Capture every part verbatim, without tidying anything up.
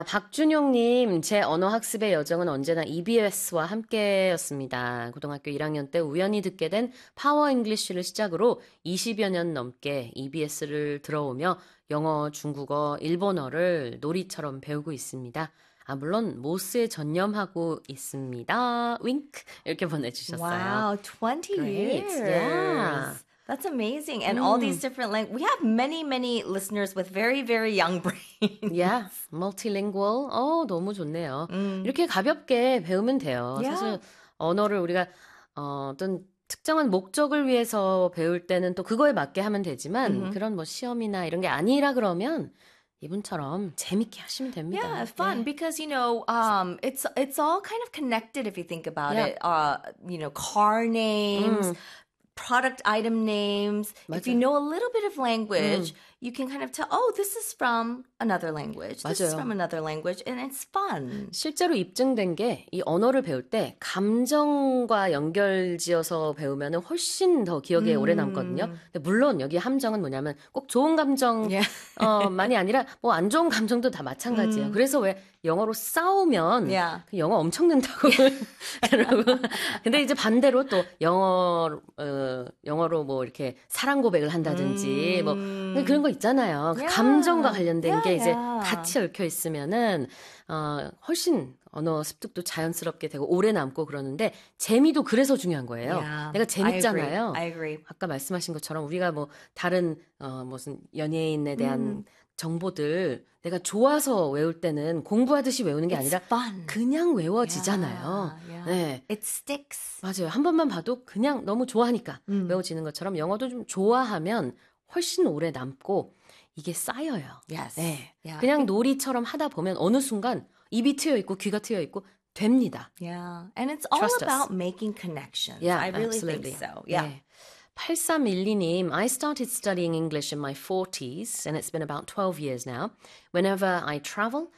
박준용님, 제 언어 학습의 여정은 언제나 이비에스와 함께였습니다. 고등학교 일 학년 때 우연히 듣게 된 파워 잉글리쉬를 시작으로 이십여 년 넘게 이비에스를 들어오며 영어, 중국어, 일본어를 놀이처럼 배우고 있습니다. 아, 물론 모스에 전념하고 있습니다. 윙크 이렇게 보내주셨어요. Wow, twenty Great. years. Yeah. That's amazing. And all these different languages. We have many, many listeners with very, very young brains. Yeah, multilingual. 어, 너무 좋네요. 이렇게 가볍게 배우면 돼요. Yeah. 사실 언어를 우리가 어, 어떤 특정한 목적을 위해서 배울 때는 또 그거에 맞게 하면 되지만 그런 뭐 시험이나 이런 게 아니라 그러면 이분처럼 재밌게 하시면 됩니다. Yeah, fun because you know um, it's it's all kind of connected if you think about Yeah. it. Uh, you know, car names, product item names. If you 맞아요. know a little bit of language, you can kind of tell, oh, this is from another language. This is 맞아요. from another language, and it's fun. 실제로 입증된 게 이 언어를 배울 때 감정과 연결지어서 배우면 훨씬 더 기억에 오래 남거든요. 근데 물론 여기 함정은 뭐냐면 꼭 좋은 감정 Yeah. 어, 만이 아니라 뭐 안 좋은 감정도 다 마찬가지예요. 그래서 왜 영어로 싸우면 Yeah. 그 영어 엄청 는다고 그러고 근데 이제 반대로 또 영어 어, 영어로 뭐 이렇게 사랑 고백을 한다든지 뭐 그런 거 있잖아요. 그 Yeah. 감정과 관련된 Yeah, 게 이제 yeah. 같이 얽혀 있으면은 어, 훨씬 언어 습득도 자연스럽게 되고 오래 남고 그러는데 재미도 그래서 중요한 거예요. Yeah. 내가 재밌잖아요. I agree. I agree. 아까 말씀하신 것처럼 우리가 뭐 다른 어, 무슨 연예인에 대한 정보들 내가 좋아서 외울 때는 공부하듯이 외우는 게 It's 아니라 fun. 그냥 외워지잖아요. Yeah, yeah. 네. It sticks. 맞아요. 한 번만 봐도 그냥 너무 좋아하니까 외워지는 것처럼 영어도 좀 좋아하면 훨씬 오래 남고 이게 쌓여요. Yes. 네. Yeah. 그냥 놀이처럼 하다 보면 어느 순간 입이 트여 있고 귀가 트여 있고 됩니다. Yeah. And it's all Trust us. about making connections. Yeah, I really absolutely. think so. Yeah. 네. 팔삼일이 님, I started studying English in my forties and it's been about twelve years now. Whenever I travel,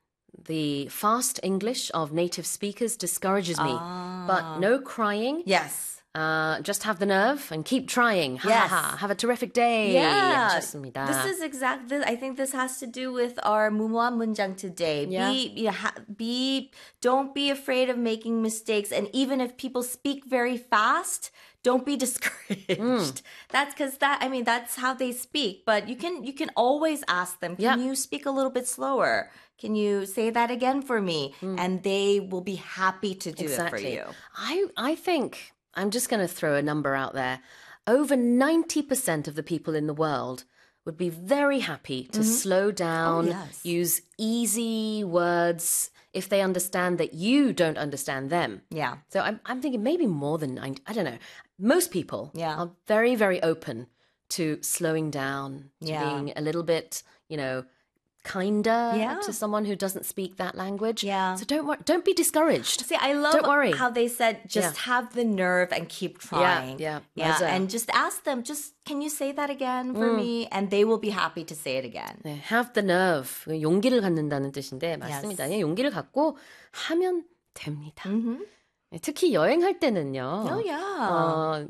the fast English of native speakers discourages me. But no crying. Yes. Uh, just have the nerve and keep trying. Ha, Yes. ha, ha. Have a terrific day. Yeah. 하셨습니다. This is exactly, I think this has to do with our 무모한 문장 today. Yeah. Be, you know, ha, be, don't be afraid of making mistakes. And even if people speak very fast, don't be discouraged. That's because that, I mean, that's how they speak. But you can, you can always ask them, can Yeah. you speak a little bit slower? Can you say that again for me? And they will be happy to do it for you. I, I think, I'm just going to throw a number out there. Over ninety percent of the people in the world would be very happy to slow down, yes. use easy words if they understand that you don't understand them. Yeah. So I'm, I'm thinking maybe more than ninety, I don't know. Most people Yeah. are very, very open to slowing down, to Yeah. being a little bit, you know, kinder Yeah. to someone who doesn't speak that language. Yeah. So don't worry, don't be discouraged. See, I love Don't worry. how they said just Yeah. have the nerve and keep trying. yeah, yeah. 맞아요. And just ask them, just can you say that again for me? And they will be happy to say it again. 네, have the nerve. 용기를 갖는다는 뜻인데 맞습니다. 그냥 용기를 갖고 하면 됩니다. 네, 특히 여행할 때는요. Oh yeah. 어,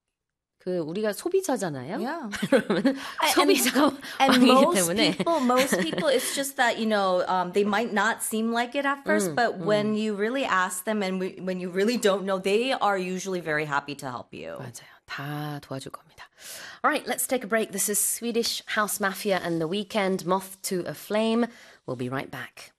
그 우리가 소비자잖아요. Yeah. 그러면 I- 소비자가 And 왕이기 most 때문에 people, most people, it's just that, you know, um, they might not seem like it at first, but when you really ask them and we, when you really don't know, they are usually very happy to help you. 맞아요. 다 도와줄 겁니다. All right, let's take a break. This is Swedish House Mafia and The Weekend, Moth to a Flame. We'll be right back.